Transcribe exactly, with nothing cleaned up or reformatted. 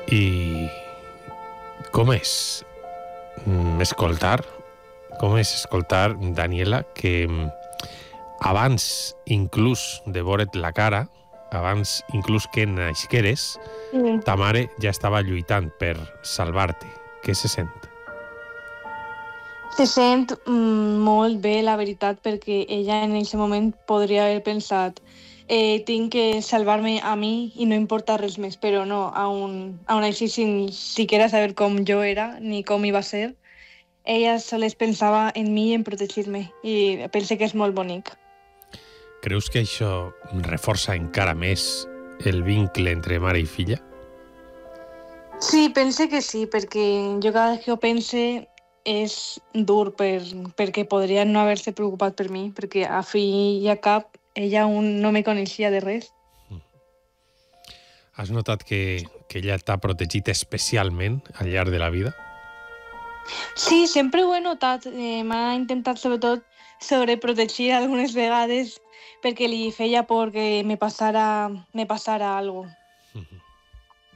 I com és mm, escoltar, com és escoltar, Daniela, que mm, abans inclús de veure't la cara, abans inclús que naixeres, Sí. ta mare ja estava lluitant per salvar-te. Què se sent? Se sent mm, molt bé, la veritat, perquè ella en aquest moment podria haver pensat eh, tinc que salvar-me a mi i no importa res més, però no, aún, aún així sin siquiera saber com jo era ni com iba a ser, ella sols pensava en mi i en protegir-me i pense que és molt bonic. Creus que això reforça encara més el vincle entre mare i filla? Sí, pense que sí, perquè jo cada vegada que ho pense és dur per, perquè podria no haver-se preocupat per mi, perquè a fi i a cap ella aún no me coneixia de res. Has notat que, que ella t'ha protegit especialment al llarg de la vida? Sí, sempre ho he notat. Eh, m'ha intentat sobretot sobreprotegir algunes vegades perquè li feia por que me passara, me passara alguna cosa.